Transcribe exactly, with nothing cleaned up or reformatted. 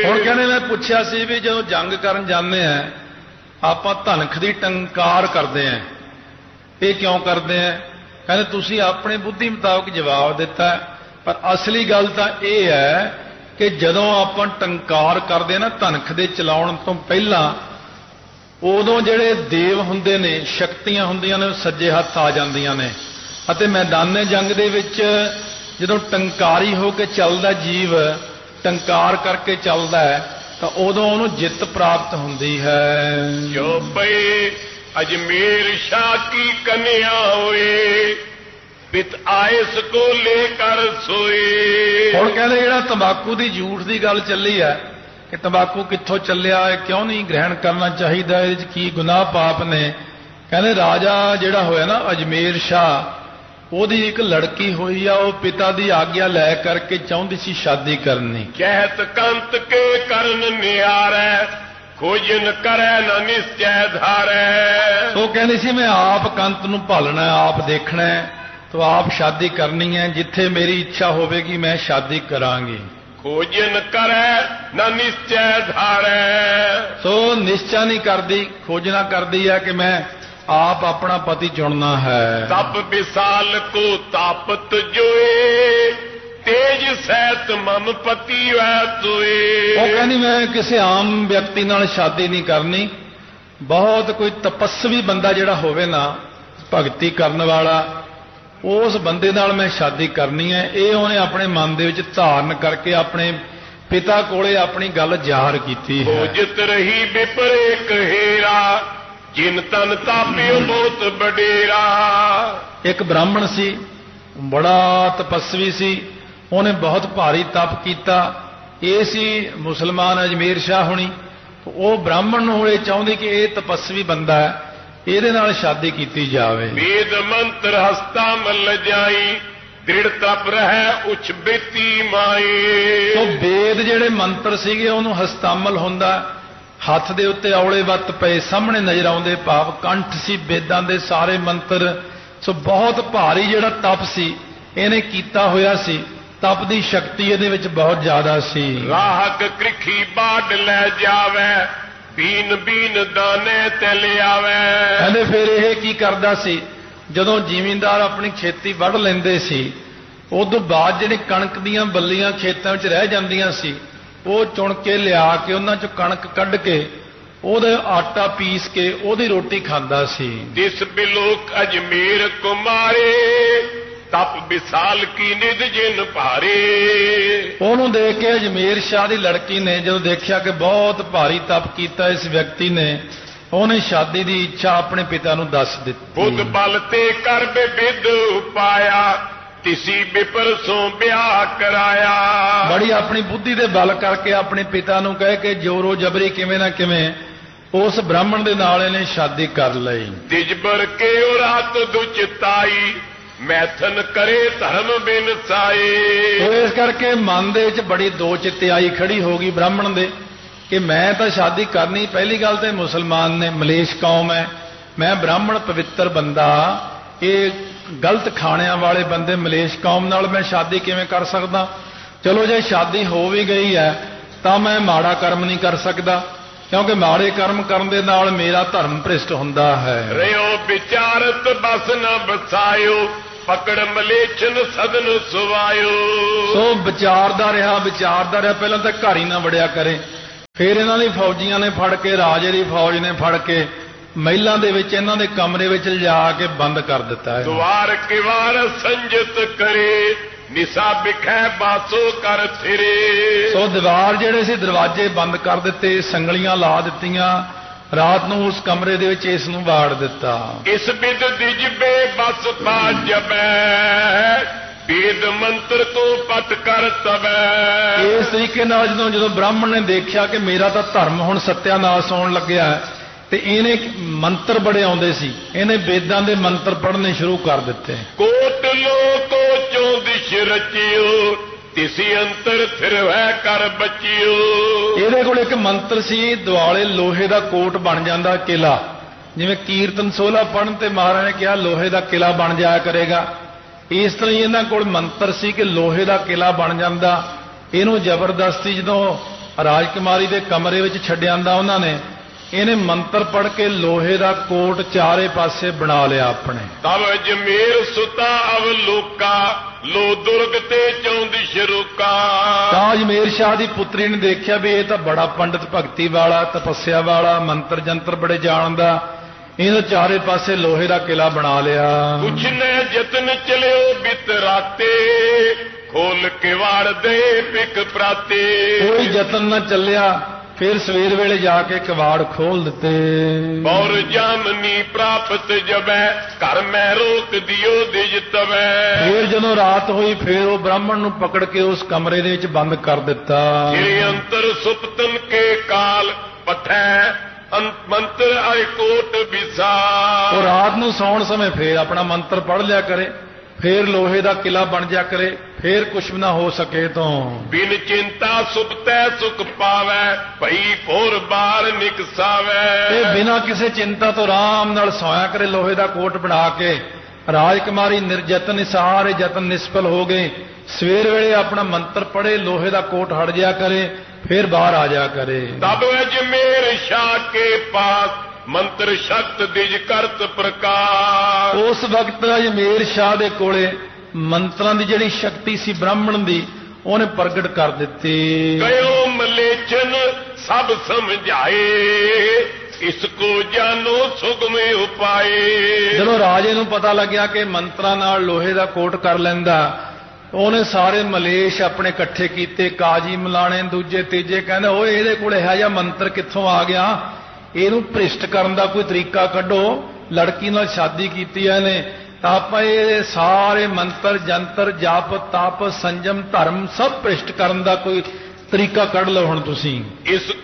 ਹੁਣ ਕਹਿੰਦੇ ਮੈਂ ਪੁੱਛਿਆ ਸੀ ਵੀ ਜਦੋਂ ਜੰਗ ਕਰਨ ਜਾਂਦੇ ਆ ਆਪਾਂ ਧਨਖ ਦੀ ਟੰਕਾਰ ਕਰਦੇ ਆ, ਇਹ ਕਿਉਂ ਕਰਦੇ ਆ? ਕਹਿੰਦੇ ਤੁਸੀਂ ਆਪਣੀ ਬੁੱਧੀ ਮੁਤਾਬਕ ਜਵਾਬ ਦਿੱਤਾ, ਪਰ ਅਸਲੀ ਗੱਲ ਤਾਂ ਇਹ ਹੈ ਕਿ ਜਦੋਂ ਆਪਾਂ ਟੰਕਾਰ ਕਰਦੇ ਨਾ ਧਨਖ ਦੇ ਚਲਾਉਣ ਤੋਂ ਪਹਿਲਾਂ, ਉਦੋਂ ਜਿਹੜੇ ਦੇਵ ਹੁੰਦੇ ਨੇ, ਸ਼ਕਤੀਆਂ ਹੁੰਦੀਆਂ ਨੇ, ਸੱਜੇ ਹੱਥ ਆ ਜਾਂਦੀਆਂ ਨੇ ਅਤੇ ਮੈਦਾਨੇ ਜੰਗ ਦੇ ਵਿੱਚ ਜਦੋਂ ਟੰਕਾਰੀ ਹੋ ਕੇ ਚੱਲਦਾ ਜੀਵ, ਟੰਕਾਰ ਕਰਕੇ ਚੱਲਦਾ ਹੈ, ਤਾਂ ਉਦੋਂ ਉਹਨੂੰ ਜਿੱਤ ਪ੍ਰਾਪਤ ਹੁੰਦੀ ਹੈ। ਜੋ ਪਏ ਅਜਮੇਰ ਸ਼ਾਹ ਕੀ ਕਨਿਆ ਹੋਏ, ਪਿਤ ਆਇਸ ਕੋ ਲੈ ਕਰ ਸੋਏ। ਹੁਣ ਕਹਿੰਦੇ ਜਿਹੜਾ ਤੰਬਾਕੂ ਦੀ ਝੂਠ ਦੀ ਗੱਲ ਚੱਲੀ ਹੈ ਕਿ ਤੰਬਾਕੂ ਕਿੱਥੋਂ ਚੱਲਿਆ ਹੈ, ਕਿਉਂ ਨਹੀਂ ਗ੍ਰਹਿਣ ਕਰਨਾ ਚਾਹੀਦਾ, ਇਹਦੇ 'ਚ ਕੀ ਗੁਨਾਹ ਪਾਪ ਨੇ? ਕਹਿੰਦੇ ਰਾਜਾ ਜਿਹੜਾ ਹੋਇਆ ਨਾ ਅਜਮੇਰ ਸ਼ਾਹ, ਉਹਦੀ ਇੱਕ ਲੜਕੀ ਹੋਈ ਆ, ਉਹ ਪਿਤਾ ਦੀ ਆਗਿਆ ਲੈ ਕਰਕੇ ਚਾਹੁੰਦੀ ਸੀ ਸ਼ਾਦੀ ਕਰਨੀ। ਕਹਿਤ ਕੰਤ ਕੇ ਕਰਨ ਨਿਆਰੈ, ਖੋਜਨ ਕਰੈ ਨਾ ਨਿਸ਼ਚੈ ਧਾਰੈ। ਉਹ ਕਹਿੰਦੀ ਸੀ ਮੈਂ ਆਪ ਕੰਤ ਨੂੰ ਭਾਲਣਾ, ਆਪ ਦੇਖਣਾ, ਤੋ ਆਪ ਸ਼ਾਦੀ ਕਰਨੀ ਹੈ, ਜਿੱਥੇ ਮੇਰੀ ਇੱਛਾ ਹੋਵੇਗੀ ਮੈਂ ਸ਼ਾਦੀ ਕਰਾਂਗੀ। ਖੋਜਨ ਕਰੈ ਨਾ ਨਿਸ਼ਚੈ ਧਾਰੈ। ਸੋ ਨਿਸ਼ਚਾ ਨਹੀਂ ਕਰਦੀ, ਖੋਜਣਾ ਕਰਦੀ ਹੈ ਕਿ ਮੈਂ ਆਪ ਆਪਣਾ ਪਤੀ ਚੁਣਨਾ ਹੈ। ਤਪ ਵਿਸਾਲ ਕੋ ਤਾਪਤ ਜੋਏ, ਤੇਜ ਸਹਿਤ ਮਮ ਪਤੀ ਵੈ ਤੋਏ। ਉਹ ਕਹਿੰਦੀ ਮੈਂ ਕਿਸੇ ਆਮ ਵਿਅਕਤੀ ਨਾਲ ਸ਼ਾਦੀ ਨਹੀਂ ਕਰਨੀ, ਬਹੁਤ ਕੋਈ ਤਪੱਸਵੀ ਬੰਦਾ ਜਿਹੜਾ ਹੋਵੇ ਨਾ, ਭਗਤੀ ਕਰਨ ਵਾਲਾ, ਉਸ ਬੰਦੇ ਨਾਲ ਮੈਂ ਸ਼ਾਦੀ ਕਰਨੀ ਹੈ। ਇਹ ਉਹਨੇ ਆਪਣੇ ਮਨ ਦੇ ਵਿੱਚ ਧਾਰਨ ਕਰਕੇ ਆਪਣੇ ਪਿਤਾ ਕੋਲੇ ਆਪਣੀ ਗੱਲ ਜ਼ਾਹਰ ਕੀਤੀ ਹੈ। ਭੋਜਤ ਰਹੀ ਵਿਪਰੇ ਕਹੇਰਾ, ਜਿਨ ਤਨ ਤਾਪਿਓ ਬਹੁਤ ਬਡੇਰਾ। ਇੱਕ ਬ੍ਰਾਹਮਣ ਸੀ, ਬੜਾ ਤਪੱਸਵੀ ਸੀ, ਉਹਨੇ ਬਹੁਤ ਭਾਰੀ ਤਪ ਕੀਤਾ। ਇਹ ਸੀ ਮੁਸਲਮਾਨ ਅਜਮੇਰ ਸ਼ਾਹ ਹੋਣੀ। ਉਹ ਬ੍ਰਾਹਮਣ ਨੂੰ ਇਹ ਚਾਹੁੰਦੀ ਕਿ ਇਹ ਤਪੱਸਵੀ ਬੰਦਾ ਹੈ, ਇਹਦੇ ਨਾਲ ਸ਼ਾਦੀ ਕੀਤੀ ਜਾਵੇ। ਵੇਦ ਮੰਤਰ ਹਸਤਾ ਮਲ ਜਾਈ, ਦ੍ਰਿੜ ਤਪ ਰਹਿ ਉਚ ਬੇਤੀ ਮਾਈ। ਉਹ ਵੇਦ ਜਿਹੜੇ ਮੰਤਰ ਸੀਗੇ ਉਹਨੂੰ ਹਸਤਾਮਲ ਹੁੰਦਾ, ਹੱਥ ਦੇ ਉੱਤੇ ਔਲੇ ਵੱਤ ਪਏ ਸਾਹਮਣੇ ਨਜ਼ਰ ਆਉਂਦੇ, ਭਾਵ ਕੰਠ ਸੀ ਵੇਦਾਂ ਦੇ ਸਾਰੇ ਮੰਤਰ। ਸੋ ਬਹੁਤ ਭਾਰੀ ਜਿਹੜਾ ਤਪ ਸੀ ਇਹਨੇ ਕੀਤਾ ਹੋਇਆ ਸੀ, ਤਪ ਦੀ ਸ਼ਕਤੀ ਇਹਦੇ ਵਿੱਚ ਬਹੁਤ ਜ਼ਿਆਦਾ ਸੀ। ਰਾਹਕ ਕ੍ਰਿਖੀ ਬਾੜ ਲੈ ਜਾਵੇ, ਬੀਨ ਬੀਨ ਦਾਣੇ ਤੇ ਲਿਆਵੇ। ਕਹਿੰਦੇ ਫਿਰ ਇਹ ਕੀ ਕਰਦਾ ਸੀ, ਜਦੋਂ ਜ਼ਿਮੀਂਦਾਰ ਆਪਣੀ ਖੇਤੀ ਵੱਢ ਲੈਂਦੇ ਸੀ, ਉਦੋਂ ਬਾਅਦ ਜਿਹੜੀ ਕਣਕ ਦੀਆਂ ਬੱਲੀਆਂ ਖੇਤਾਂ ਵਿੱਚ ਰਹਿ ਜਾਂਦੀਆਂ ਸੀ, ਉਹ ਚੁਣ ਕੇ ਲਿਆ ਕੇ ਉਹਨਾਂ ਚੋਂ ਕਣਕ ਕੱਢ ਕੇ ਉਹਦਾ ਆਟਾ ਪੀਸ ਕੇ ਉਹਦੀ ਰੋਟੀ ਖਾਂਦਾ ਸੀ। ਜਿਸ ਬਿਲੋਕ ਅਜਮੇਰ ਕੁਮਾਰੇ, ਤਪ ਵਿਸਾਲ ਕੀ ਨਿਧ ਜਿਨ ਭਾਰੇ। ਉਹਨੂੰ ਦੇਖ ਕੇ ਅਜਮੇਰ ਸ਼ਾਹ ਦੀ ਲੜਕੀ ਨੇ ਜਦੋਂ ਦੇਖਿਆ ਕਿ ਬਹੁਤ ਭਾਰੀ ਤਪ ਕੀਤਾ ਇਸ ਵਿਅਕਤੀ ਨੇ, ਉਹਨੇ ਸ਼ਾਦੀ ਦੀ ਇੱਛਾ ਆਪਣੇ ਪਿਤਾ ਨੂੰ ਦੱਸ ਦਿੱਤੀ। ਬੁੱਧ ਬਲ ਤੇ ਕਰ ਬਿਦ ਉਪਾਇਆ, ਤਿਸੀ ਬਿਪਰ ਸੋਂ ਵਿਆਹ ਕਰਾਇਆ। ਬੜੀ ਆਪਣੀ ਬੁੱਧੀ ਦੇ ਬਲ ਕਰਕੇ ਆਪਣੇ ਪਿਤਾ ਨੂੰ ਕਹਿ ਕੇ ਜੋਰੋ ਜਬਰੀ ਕਿਵੇਂ ਨਾ ਕਿਵੇਂ ਉਸ ਬ੍ਰਾਹਮਣ ਦੇ ਨਾਲ ਇਹਨੇ ਸ਼ਾਦੀ ਕਰ ਲਈ। ਤਿਜਬਰ ਕੇ ਉਹ ਰਾਤ ਦੁਚਿਤਾਈ, ਮੈਥਨ ਕਰੇ ਧਰਮ ਬਿਨ ਸਾਏ। ਉਹ ਇਸ ਕਰਕੇ ਮਨ ਦੇ ਵਿੱਚ ਬੜੀ ਦੋ ਚਿੱਤਿਆਈ ਖੜੀ ਹੋ ਗਈ ਬ੍ਰਾਹਮਣ ਦੇ ਕਿ ਮੈਂ ਤਾਂ ਸ਼ਾਦੀ ਕਰਨੀ, ਪਹਿਲੀ ਗੱਲ ਤੇ ਮੁਸਲਮਾਨ ਨੇ, ਮਲੇਸ਼ ਕੌਮ ਹੈ, ਮੈਂ ਬ੍ਰਾਹਮਣ ਪਵਿੱਤਰ ਬੰਦਾ, ਇਹ ਗਲਤ ਖਾਣਿਆਂ ਵਾਲੇ ਬੰਦੇ ਮਲੇਸ਼ ਕੌਮ ਨਾਲ ਮੈਂ ਸ਼ਾਦੀ ਕਿਵੇਂ ਕਰ ਸਕਦਾ? ਚਲੋ ਜੇ ਸ਼ਾਦੀ ਹੋ ਵੀ ਗਈ ਹੈ ਤਾਂ ਮੈਂ ਮਾੜਾ ਕਰਮ ਨਹੀਂ ਕਰ ਸਕਦਾ, ਕਿਉਂਕਿ ਮਾੜੇ ਕਰਮ ਕਰਨ ਦੇ ਨਾਲ ਮੇਰਾ ਧਰਮ ਭ੍ਰਿਸ਼ਟ ਹੁੰਦਾ ਹੈ। ਰਿਓ ਵਿਚਾਰਤ ਬਸ ਨਾ ਬਸਾਇਓ, ਪਕੜ ਮਲੇਛਨ ਸਦਨ ਸੁਵਾਇਓ। ਸੋ ਵਿਚਾਰਦਾ ਰਿਹਾ ਵਿਚਾਰਦਾ ਰਿਹਾ ਪਹਿਲਾਂ ਤਾਂ ਘਰ ਹੀ ਨਾ ਵੜਿਆ ਕਰੇ, ਫਿਰ ਇਹਨਾਂ ਦੀ ਫੌਜੀਆਂ ਨੇ ਫੜ ਕੇ, ਰਾਜੇ ਦੀ ਫੌਜ ਨੇ ਫੜ ਕੇ ਮਹਿਲਾਂ ਦੇ ਵਿੱਚ ਇਹਨਾਂ ਦੇ ਕਮਰੇ ਵਿੱਚ ਲਿਜਾ ਕੇ ਬੰਦ ਕਰ ਦਿੱਤਾ ਹੈ। ਦੁਆਰ ਕਿਵਾਰ ਸੰਜਤ ਕਰੇ, ਨਿਸਾ ਬਿਖੈ ਬਾਸੋ ਕਰ ਫਿਰੇ। ਸੋ ਦੀਵਾਰ ਜਿਹੜੇ ਸੀ ਦਰਵਾਜ਼ੇ ਬੰਦ ਕਰ ਦਿੱਤੇ, ਸੰਗਲੀਆਂ ਲਾ ਦਿੱਤੀਆਂ, ਰਾਤ ਨੂੰ ਉਸ ਕਮਰੇ ਦੇ ਵਿੱਚ ਇਸ ਨੂੰ ਵਾੜ ਦਿੱਤਾ। ਇਸ ਬਿਦ ਦਿਜਬੇ ਬਸ ਪਾਜਬੈ, ਵੇਦ ਮੰਤਰ ਤੋਂ ਪਟ ਕਰ ਤਬੈ। ਇਸ ਤਰੀਕੇ ਨਾਲ ਜਦੋਂ ਜਦੋਂ ਬ੍ਰਾਹਮਣ ਨੇ ਦੇਖਿਆ ਕਿ ਮੇਰਾ ਤਾਂ ਧਰਮ ਹੁਣ ਸੱਤਿਆਨਾਸ਼ ਹੋਣ ਲੱਗਿਆ, ਤੇ ਇਹਨੇ ਮੰਤਰ ਬੜੇ ਆਉਂਦੇ ਸੀ, ਇਹਨੇ ਵੇਦਾਂ ਦੇ ਮੰਤਰ ਪੜ੍ਹਨੇ ਸ਼ੁਰੂ ਕਰ ਦਿੱਤੇ। ਕੋਟ ਲੋਕੋ ਚੋਂ ਦਿਸ਼ ਰਚਿਓ, ਤਿਸੀ ਅੰਤਰ ਫਿਰਵੈ ਕਰ ਬਚਿਓ। ਇਹਦੇ ਕੋਲ ਇੱਕ ਮੰਤਰ ਸੀ, ਦੁਆਲੇ ਲੋਹੇ ਦਾ ਕੋਟ ਬਣ ਜਾਂਦਾ ਕਿਲਾ, ਜਿਵੇਂ ਕੀਰਤਨ ਸੋਹਲਾ ਪੜ੍ਹਨ ਤੇ ਮਹਾਰਾਜ ਨੇ ਕਿਹਾ ਲੋਹੇ ਦਾ ਕਿਲਾ ਬਣ ਜਾਇਆ ਕਰੇਗਾ, ਇਸ ਤਰ੍ਹਾਂ ਹੀ ਇਹਨਾਂ ਕੋਲ ਮੰਤਰ ਸੀ ਕਿ ਲੋਹੇ ਦਾ ਕਿਲਾ ਬਣ ਜਾਂਦਾ। ਇਹਨੂੰ ਜ਼ਬਰਦਸਤੀ ਜਦੋਂ ਰਾਜਕੁਮਾਰੀ ਦੇ ਕਮਰੇ ਵਿੱਚ ਛੱਡਿਆਂਦਾ ਉਹਨਾਂ ਨੇ। ਇਹਨੇ ਮੰਤਰ ਪੜ੍ਹ ਕੇ ਲੋਹੇ ਦਾ ਕੋਟ ਚਾਰੇ ਪਾਸੇ ਬਣਾ ਲਿਆ ਆਪਣੇ। ਤਬ ਅਜਮੇਰ ਸੁਤਾ ਅਵਲੋਕਾ ਲੋ ਦੁਰਗ ਤੇ ਚੌਂਦ ਸ਼ਰੂਕਾ। ਤਾਂ ਅਜਮੇਰ ਸ਼ਾਹ ਦੀ ਪੁੱਤਰੀ ਨੇ ਦੇਖਿਆ ਵੀ ਇਹ ਤਾਂ ਬੜਾ ਪੰਡਤ ਭਗਤੀ ਵਾਲਾ, ਤਪੱਸਿਆ ਵਾਲਾ, ਮੰਤਰ ਜੰਤਰ ਬੜੇ ਜਾਣਦਾ, ਇਹਨੇ ਚਾਰੇ ਪਾਸੇ ਲੋਹੇ ਦਾ ਕਿਲਾ ਬਣਾ ਲਿਆ। ਕੁਛ ਨੇ ਯਤਨ ਚਲਿਓ ਬਿਤ ਰਾਤੇ ਖੋਲ ਕੇ ਵਾੜ ਦੇ ਪਿਕ ਪ੍ਰਾਤੇ। ਕੋਈ ਯਤਨ ਨਾ ਚੱਲਿਆ, ਫਿਰ ਸਵੇਰ ਵੇਲੇ ਜਾ ਕੇ ਕਵਾੜ ਖੋਲ ਦਿੱਤੇ। ਬੌਰ ਜਾਮਨੀ ਪ੍ਰਾਪਤ ਜਬੈ ਘਰ ਮੈਂ ਰੋਕ ਦਿਓ ਦਿਜ ਤਵੈ। ਫਿਰ ਜਦੋਂ ਰਾਤ ਹੋਈ ਫਿਰ ਉਹ ਬ੍ਰਾਹਮਣ ਨੂੰ ਪਕੜ ਕੇ ਉਸ ਕਮਰੇ ਦੇ ਵਿੱਚ ਬੰਦ ਕਰ ਦਿੱਤਾ। ਸ੍ਰੀ ਅੰਤਰ ਸੁਪਤਨ ਕੇ ਕਾਲ ਪਠੈ ਮੰਤਰ ਆਇ ਕੋਟ ਵਿਸਾਲ। ਉਹ ਰਾਤ ਨੂੰ ਸੌਣ ਸਮੇਂ ਫੇਰ ਆਪਣਾ ਮੰਤਰ ਪੜ੍ਹ ਲਿਆ ਕਰੇ, ਫੇਰ ਲੋਹੇ ਦਾ ਕਿਲਾ ਬਣ ਜਾ ਕਰੇ, ਫੇਰ ਕੁਛ ਨਾ ਹੋ ਸਕੇ ਤੋਂ। ਬਿਨ ਚਿੰਤਾ ਸੁਪਤੈ ਸੁਖ ਪਾਵੈ ਭਈ ਭੋਰ ਬਾਰ ਨਿਕਸਾਵੈ। ਇਹ ਬਿਨਾਂ ਕਿਸੇ ਚਿੰਤਾ ਤੋਂ ਆਰਾਮ ਨਾਲ ਸੌਇਆ ਕਰੇ ਲੋਹੇ ਦਾ ਕੋਟ ਬਣਾ ਕੇ। ਰਾਜਕੁਮਾਰੀ ਨਿਰਜਤਨ ਸਾਰੇ ਯਤਨ ਨਿਸਫਲ ਹੋ ਗਏ। ਸਵੇਰ ਵੇਲੇ ਆਪਣਾ ਮੰਤਰ ਪੜ੍ਹੇ, ਲੋਹੇ ਦਾ ਕੋਟ ਹਟ ਜਾ ਕਰੇ, ਫੇਰ ਬਾਹਰ ਆ ਜਾ ਕਰੇ। ਤਬ ਅਜਮੇਰ ਸ਼ਾਹ ਕੇ ਪਾਸ ਮੰਤਰ ਸ਼ਕਤ ਦਿਜ ਕਰਤ ਪ੍ਰਕਾਸ਼। ਉਸ ਵਕਤ ਅਜਮੇਰ ਸ਼ਾਹ ਦੇ ਕੋਲੇ ਮੰਤਰਾਂ ਦੀ ਜਿਹੜੀ ਸ਼ਕਤੀ ਸੀ ਬ੍ਰਾਹਮਣ ਦੀ, ਉਹਨੇ ਪ੍ਰਗਟ ਕਰ ਦਿੱਤੀ। ਗਇਓ ਮਲੇਚਨ ਸਭ ਸਮਝਾਏ ਇਸ ਕੋ ਜਾਨੋ ਸੁਗਮੇ ਉਪਾਏ। ਜਦੋਂ ਰਾਜੇ ਨੂੰ ਪਤਾ ਲੱਗਿਆ ਕਿ ਮੰਤਰਾਂ ਨਾਲ ਲੋਹੇ ਦਾ ਕੋਟ ਕਰ ਲੈਂਦਾ, ਉਹਨੇ ਸਾਰੇ ਮਲੇਸ਼ ਆਪਣੇ ਇਕੱਠੇ ਕੀਤੇ, ਕਾਜੀ ਮਲਾਣੇ ਦੂਜੇ ਤੀਜੇ, ਕਹਿੰਦੇ ਓਏ ਇਹਦੇ ਕੋਲ ਇਹੋ ਜਿਹਾ ਮੰਤਰ ਕਿੱਥੋਂ ਆ ਗਿਆ, ਇਹਨੂੰ ਭ੍ਰਿਸ਼ਟ ਕਰਨ ਦਾ ਕੋਈ ਤਰੀਕਾ ਕੱਢੋ। ਲੜਕੀ ਨਾਲ ਸ਼ਾਦੀ ਕੀਤੀ ਹੈ ਇਹਨੇ, ਤਾਂ ਆਪਾਂ ਇਹ ਸਾਰੇ ਮੰਤਰ ਜੰਤਰ ਜਪ ਤਪ ਸੰਜਮ ਧਰਮ ਸਭ ਭ੍ਰਿਸ਼ਟ ਕਰਨ ਦਾ ਕੋਈ ਤਰੀਕਾ ਕੱਢ ਲਓ ਹੁਣ ਤੁਸੀਂ। ਇਸ